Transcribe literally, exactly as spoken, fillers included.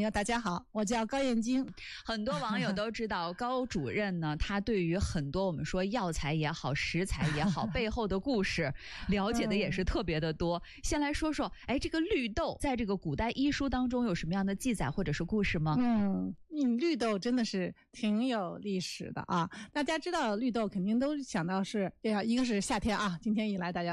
友，大家好，我叫高燕京。 很多网友都知道高主任呢，他对于很多我们说药材也好，食材也好，背后的故事了解的也是特别的多。先来说说，哎，这个绿豆在这个古代医书当中有什么样的记载或者是故事吗？ 嗯，绿豆真的是挺有历史的啊。大家知道绿豆肯定都想到是，哎呀，一个是夏天啊，今天一来大家